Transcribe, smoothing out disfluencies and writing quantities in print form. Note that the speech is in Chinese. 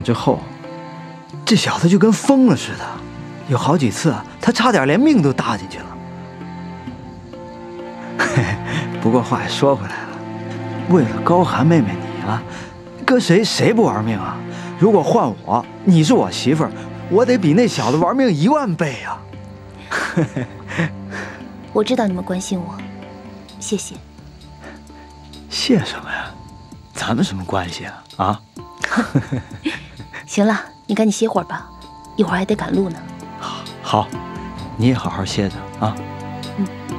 之后，这小子就跟疯了似的，有好几次他差点连命都搭进去了。嘿，不过话也说回来了，为了高寒妹妹你啊，搁谁不玩命啊？如果换我，你是我媳妇儿，我得比那小子玩命10000倍啊！ 我知道你们关心我，谢谢。 谢什么呀？咱们什么关系啊？啊？ 行了，你赶紧歇会儿吧，一会儿还得赶路呢。 好，你也好好歇着啊。 嗯。